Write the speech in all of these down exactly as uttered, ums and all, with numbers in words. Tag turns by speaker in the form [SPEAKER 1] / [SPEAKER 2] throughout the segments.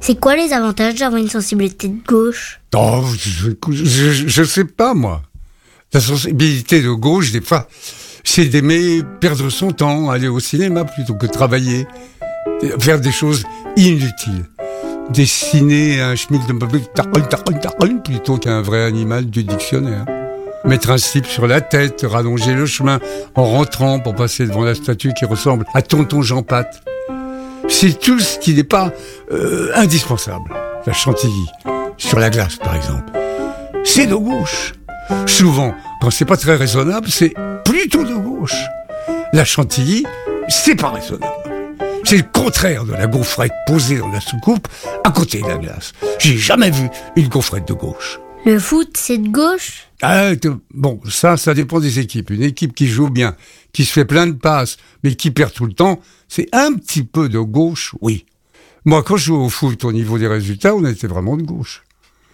[SPEAKER 1] C'est quoi les avantages d'avoir une sensibilité de gauche ?
[SPEAKER 2] Oh, je, je, je sais pas, moi. La sensibilité de gauche, des fois, c'est d'aimer perdre son temps, aller au cinéma plutôt que travailler, faire des choses inutiles. Dessiner un schmitt de plutôt qu'un vrai animal du dictionnaire. Mettre un slip sur la tête, rallonger le chemin en rentrant pour passer devant la statue qui ressemble à Tonton Jean Patte. C'est tout ce qui n'est pas euh, indispensable. La chantilly, sur la glace par exemple, c'est de gauche. Souvent, quand c'est pas très raisonnable, c'est plutôt de gauche. La chantilly, c'est pas raisonnable. C'est le contraire de la gaufrette posée dans la soucoupe à côté de la glace. J'ai jamais vu une gaufrette de gauche.
[SPEAKER 1] Le foot, c'est de gauche ?
[SPEAKER 2] Ah, bon, ça, ça dépend des équipes. Une équipe qui joue bien, qui se fait plein de passes, mais qui perd tout le temps, c'est un petit peu de gauche, oui. Moi, quand je jouais au foot, au niveau des résultats, on était vraiment de gauche.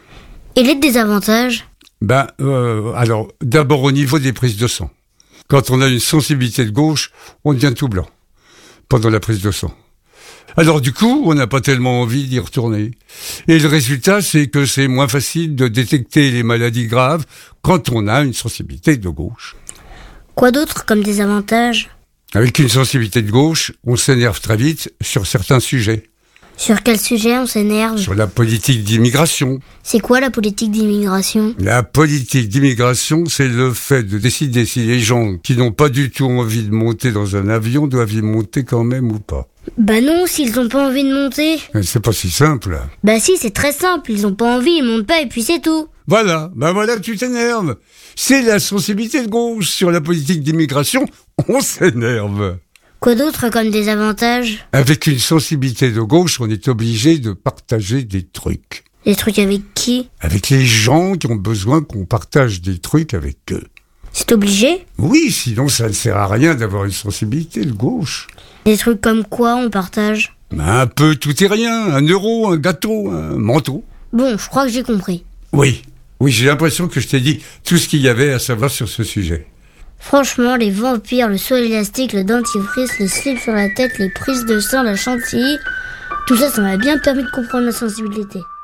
[SPEAKER 1] Et les désavantages ?
[SPEAKER 2] Ben, euh, alors, d'abord au niveau des prises de sang. Quand on a une sensibilité de gauche, on devient tout blanc pendant la prise de sang. Alors du coup, on n'a pas tellement envie d'y retourner. Et le résultat, c'est que c'est moins facile de détecter les maladies graves quand on a une sensibilité de gauche.
[SPEAKER 1] Quoi d'autre comme désavantage ?
[SPEAKER 2] Avec une sensibilité de gauche, on s'énerve très vite sur certains sujets.
[SPEAKER 1] Sur quel sujet on s'énerve ?
[SPEAKER 2] Sur la politique d'immigration.
[SPEAKER 1] C'est quoi la politique d'immigration ?
[SPEAKER 2] La politique d'immigration, c'est le fait de décider si les gens qui n'ont pas du tout envie de monter dans un avion doivent y monter quand même ou pas.
[SPEAKER 1] Bah non, s'ils n'ont pas envie de monter.
[SPEAKER 2] C'est pas si simple.
[SPEAKER 1] Bah si, c'est très simple, ils ont pas envie, ils montent pas et puis c'est tout.
[SPEAKER 2] Voilà, bah voilà, tu t'énerves. C'est la sensibilité de gauche sur la politique d'immigration, on s'énerve.
[SPEAKER 1] Quoi d'autre comme désavantage ?
[SPEAKER 2] Avec une sensibilité de gauche, on est obligé de partager des trucs.
[SPEAKER 1] Des trucs avec qui ?
[SPEAKER 2] Avec les gens qui ont besoin qu'on partage des trucs avec eux.
[SPEAKER 1] C'est obligé ?
[SPEAKER 2] Oui, sinon ça ne sert à rien d'avoir une sensibilité de gauche.
[SPEAKER 1] Des trucs comme quoi on partage ?
[SPEAKER 2] Un peu tout et rien, un euro, un gâteau, un manteau.
[SPEAKER 1] Bon, je crois que j'ai compris.
[SPEAKER 2] Oui, oui, j'ai l'impression que je t'ai dit tout ce qu'il y avait à savoir sur ce sujet.
[SPEAKER 1] Franchement, les vampires, le saut élastique, le dentifrice, le slip sur la tête, les prises de sang, la chantilly, tout ça, ça m'a bien permis de comprendre la sensibilité.